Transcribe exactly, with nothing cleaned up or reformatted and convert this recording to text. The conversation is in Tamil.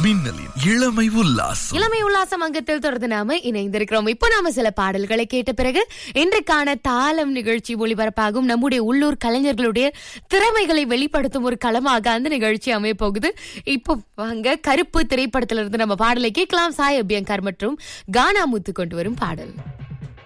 மின்னலின் இளமை உல்லாசம். இளமை உல்லாசம் அங்கத்தில் தொடர்ந்து நாம இணைந்திருக்கிறோம். இப்போ நாம சில பாடல்களை கேட்ட பிறகு இன்றைக்கான தாளம் நிகழ்ச்சி ஒளிபரப்பாகும். நம்முடைய உள்ளூர் கலைஞர்களுடைய திறமைகளை வெளிப்படுத்தும் ஒரு களமாக அந்த நிகழ்ச்சி அமைய போகுது. இப்போ வாங்க, கருப்பு திரைப்படத்திலிருந்து நம்ம பாடலை கேட்கலாம். சாய் அபியங்கர் மற்றும் கானா முத்து கொண்டு வரும் பாடல்.